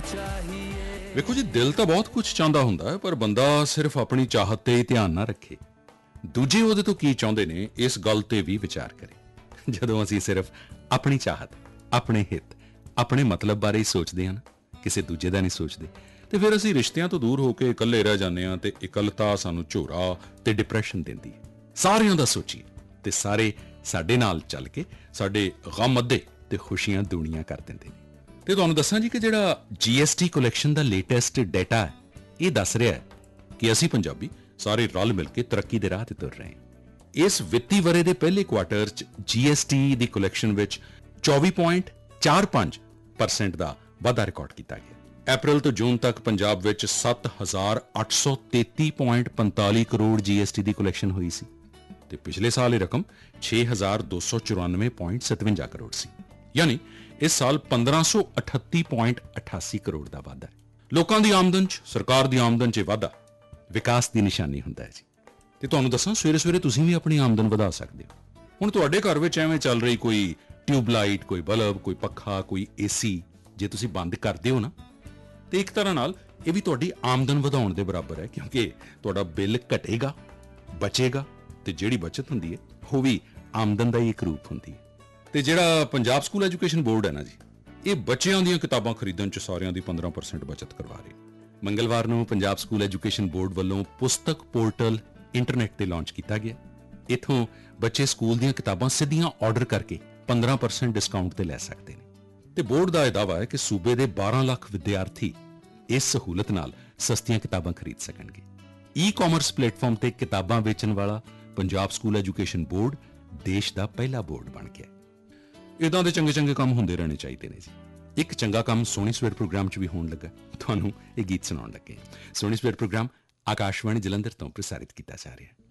ਵੇਖੋ ਜੀ, ਦਿਲ ਤਾਂ ਬਹੁਤ ਕੁਝ ਚਾਹੁੰਦਾ ਹੁੰਦਾ ਹੈ, ਪਰ ਬੰਦਾ ਸਿਰਫ ਆਪਣੀ ਚਾਹਤ ਤੇ ਹੀ ਧਿਆਨ ਨਾ ਰੱਖੇ, ਦੂਜੇ ਉਹਦੇ ਤੋਂ ਕੀ ਚਾਹੁੰਦੇ ਨੇ ਇਸ ਗੱਲ ਤੇ ਵੀ ਵਿਚਾਰ ਕਰੇ। ਜਦੋਂ ਅਸੀਂ ਸਿਰਫ ਆਪਣੀ ਚਾਹਤ, ਆਪਣੇ ਹਿੱਤ, ਆਪਣੇ ਮਤਲਬ ਬਾਰੇ ਹੀ ਸੋਚਦੇ ਹਾਂ ਨਾ, ਕਿਸੇ ਦੂਜੇ ਦਾ ਨਹੀਂ ਸੋਚਦੇ, ਤੇ ਫਿਰ ਅਸੀਂ ਰਿਸ਼ਤਿਆਂ ਤੋਂ ਦੂਰ ਹੋ ਕੇ ਇਕੱਲੇ ਰਹਿ ਜਾਂਦੇ ਹਾਂ ਤੇ ਇਕੱਲਤਾ ਸਾਨੂੰ ਝੋਰਾ ਤੇ ਡਿਪਰੈਸ਼ਨ ਦਿੰਦੀ ਹੈ। ਸਾਰਿਆਂ ਦਾ ਸੋਚੀਏ ਤੇ ਸਾਰੇ ਸਾਡੇ ਨਾਲ ਚੱਲ ਕੇ ਸਾਡੇ ਗਮ ਅੱਧੇ ਤੇ ਖੁਸ਼ੀਆਂ ਦੂਣੀਆਂ ਕਰ ਦਿੰਦੇ ਨੇ। ਤੇ ਤੁਹਾਨੂੰ ਦੱਸਾਂ ਜੀ ਕਿ ਜਿਹੜਾ GST ਕਲੈਕਸ਼ਨ ਦਾ ਲੇਟੈਸਟ ਡਾਟਾ ਹੈ, ਇਹ ਦੱਸ ਰਿਹਾ ਹੈ ਕਿ ਅਸੀਂ ਪੰਜਾਬੀ ਸਾਰੇ ਰਲ ਮਿਲ ਕੇ ਤਰੱਕੀ ਦੇ ਰਾਹ ਤੇ ਤੁਰ ਰਹੇ ਹਾਂ। ਇਸ ਵਿੱਤੀ ਵਰੇ ਦੇ ਪਹਿਲੇ ਕੁਆਟਰ 'ਚ GST ਦੀ ਕਲੈਕਸ਼ਨ ਵਿੱਚ 24.45% ਦਾ ਵਾਧਾ ਰਿਕਾਰਡ ਕੀਤਾ ਗਿਆ। ਅਪ੍ਰੈਲ ਤੋਂ ਜੂਨ ਤੱਕ ਪੰਜਾਬ ਵਿੱਚ 7,833.45 ਕਰੋੜ GST ਦੀ ਕਲੈਕਸ਼ਨ ਹੋਈ ਸੀ ਤੇ ਪਿਛਲੇ ਸਾਲ ਇਹ ਰਕਮ 6,294.57 ਕਰੋੜ ਸੀ। ਯਾਨੀ ਇਸ ਸਾਲ 1,538.88 ਕਰੋੜ ਦਾ ਵਾਧਾ ਹੈ। ਲੋਕਾਂ ਦੀ ਆਮਦਨ 'ਚ, ਸਰਕਾਰ ਦੀ ਆਮਦਨ 'ਚ ਵਾਧਾ ਵਿਕਾਸ ਦੀ ਨਿਸ਼ਾਨੀ ਹੁੰਦਾ ਹੈ ਜੀ। ਤੇ ਤੁਹਾਨੂੰ ਦੱਸਾਂ, ਸਵੇਰੇ ਸਵੇਰੇ ਤੁਸੀਂ ਵੀ ਆਪਣੀ ਆਮਦਨ ਵਧਾ ਸਕਦੇ ਹੋ। ਹੁਣ ਤੁਹਾਡੇ ਘਰ ਵਿੱਚ ਐਵੇਂ ਚੱਲ ਰਹੀ ਕੋਈ ਟਿਊਬਲਾਈਟ, ਕੋਈ ਬਲਬ, ਕੋਈ ਪੱਖਾ, ਕੋਈ AC ਜੇ ਤੁਸੀਂ ਬੰਦ ਕਰਦੇ ਹੋ ਨਾ, ਤੇ ਇੱਕ ਤਰ੍ਹਾਂ ਨਾਲ ਇਹ ਵੀ ਤੁਹਾਡੀ ਆਮਦਨ ਵਧਾਉਣ ਦੇ ਬਰਾਬਰ ਹੈ, ਕਿਉਂਕਿ ਤੁਹਾਡਾ ਬਿੱਲ ਘਟੇਗਾ, ਬਚੇਗਾ, ਤੇ ਜਿਹੜੀ ਬਚਤ ਹੁੰਦੀ ਹੈ ਉਹ ਵੀ ਆਮਦਨ ਦਾ ਹੀ ਇੱਕ ਰੂਪ ਹੁੰਦੀ ਹੈ। ਤੇ ਜਿਹੜਾ ਪੰਜਾਬ ਸਕੂਲ ਐਜੂਕੇਸ਼ਨ ਬੋਰਡ ਹੈ ਨਾ ਜੀ, ਇਹ ਬੱਚਿਆਂ ਦੀਆਂ ਕਿਤਾਬਾਂ ਖਰੀਦਣ 'ਚ ਸਾਰਿਆਂ ਦੀ 15% ਬਚਤ ਕਰਵਾ ਰਿਹਾ। ਮੰਗਲਵਾਰ ਨੂੰ ਪੰਜਾਬ ਸਕੂਲ ਐਜੂਕੇਸ਼ਨ ਬੋਰਡ ਵੱਲੋਂ ਪੁਸਤਕ ਪੋਰਟਲ ਇੰਟਰਨੈਟ ਤੇ ਲਾਂਚ ਕੀਤਾ ਗਿਆ। ਇੱਥੋਂ ਬੱਚੇ ਸਕੂਲ ਦੀਆਂ ਕਿਤਾਬਾਂ ਸਿੱਧੀਆਂ ਆਰਡਰ ਕਰਕੇ 15% ਡਿਸਕਾਊਂਟ ਤੇ ਲੈ ਸਕਦੇ ਨੇ। ਤੇ ਬੋਰਡ ਦਾ ਇਹ ਦਾਅਵਾ ਹੈ ਕਿ ਸੂਬੇ ਦੇ 12 ਲੱਖ ਵਿਦਿਆਰਥੀ ਇਸ ਸਹੂਲਤ ਨਾਲ ਸਸਤੀਆਂ ਕਿਤਾਬਾਂ ਖਰੀਦ ਸਕਣਗੇ। ਈ-ਕਾਮਰਸ ਪਲੇਟਫਾਰਮ ਤੇ ਕਿਤਾਬਾਂ ਵੇਚਣ ਵਾਲਾ ਪੰਜਾਬ ਸਕੂਲ ਐਜੂਕੇਸ਼ਨ ਬੋਰਡ ਦੇਸ਼ ਦਾ ਪਹਿਲਾ ਬੋਰਡ ਬਣ ਗਿਆ। ਇਦਾਂ ਦੇ ਚੰਗੇ ਕੰਮ ਹੁੰਦੇ ਰਹਿਣੇ ਚਾਹੀਦੇ ਨੇ ਜੀ। ਇੱਕ ਚੰਗਾ ਕੰਮ ਸੋਹਣੀ ਸਵੇਰ ਪ੍ਰੋਗਰਾਮ 'ਚ ਵੀ ਹੋਣ ਲੱਗਾ, ਤੁਹਾਨੂੰ ਇਹ ਗੀਤ ਸੁਣਾਉਣ ਲੱਗੇ। ਸੋਹਣੀ ਸਵੇਰ ਪ੍ਰੋਗਰਾਮ ਆਕਾਸ਼ਵਾਣੀ ਜਲੰਧਰ ਤੋਂ ਪ੍ਰਸਾਰਿਤ ਕੀਤਾ ਜਾ ਰਿਹਾ ਹੈ।